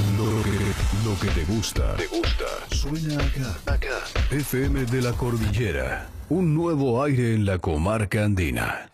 Lo que te gusta. Te gusta. Suena acá. Acá. FM de la Cordillera. Un nuevo aire en la comarca andina.